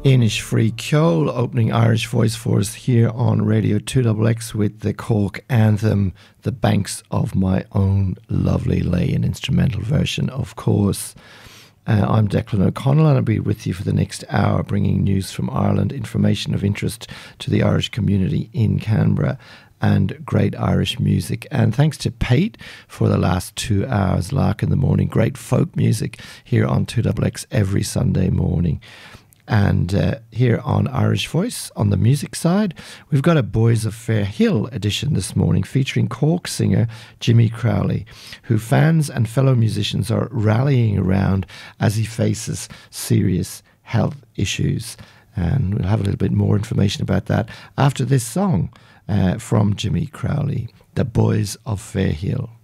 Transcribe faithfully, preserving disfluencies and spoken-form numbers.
Innisfree Ceol opening Irish Voice for us here on Radio two X X with the Cork anthem, The Banks of My Own Lovely Lay, an instrumental version, of course. Uh, I'm Declan O'Connell and I'll be with you for the next hour, bringing news from Ireland, information of interest to the Irish community in Canberra, and great Irish music. And thanks to Pate for the last two hours, Lark in the morning, great folk music here on two X X every Sunday morning. And uh, here on Irish Voice, on the music side, we've got a Boys of Fairhill edition this morning featuring Cork singer Jimmy Crowley, who fans and fellow musicians are rallying around as he faces serious health issues. And we'll have a little bit more information about that after this song uh, from Jimmy Crowley, The Boys of Fairhill.